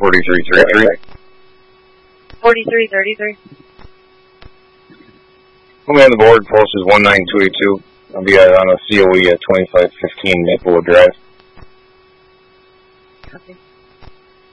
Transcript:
4333. 4333. Only on the board, post is 19282. I'll be on a COE at 2515 Maplewood Drive. Copy.